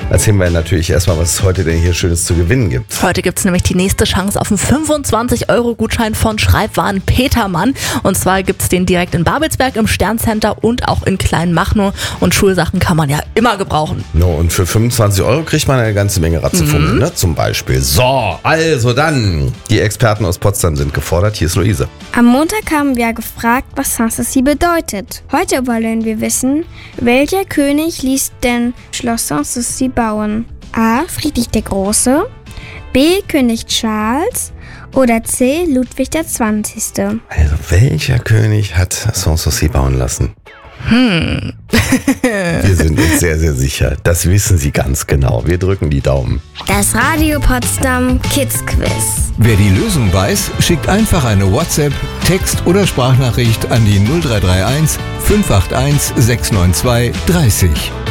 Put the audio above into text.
Erzählen wir natürlich erstmal, was es heute denn hier Schönes zu gewinnen gibt. Heute gibt es nämlich die nächste Chance auf einen 25-Euro-Gutschein von Schreibwaren Petermann. Und zwar gibt es den direkt in Babelsberg im Sterncenter und auch in Kleinmachnow. Und Schulsachen kann man ja immer gebrauchen. No, und für 25 Euro kriegt man eine ganze Menge Ratzefummel, ne? Zum Beispiel. So, also dann. Die Experten aus Potsdam sind gefordert. Hier ist Luise. Am Montag haben wir gefragt, was Sanssouci bedeutet. Heute wollen wir wissen, welcher König ließ denn Schloss Sanssouci bauen? A. Friedrich der Große, B. König Charles oder C. Ludwig der 20. Also, welcher König hat Sanssouci bauen lassen? Wir sind uns sehr, sehr sicher. Das wissen Sie ganz genau. Wir drücken die Daumen. Das Radio Potsdam Kids Quiz. Wer die Lösung weiß, schickt einfach eine WhatsApp, Text- oder Sprachnachricht an die 0331 581 692 30.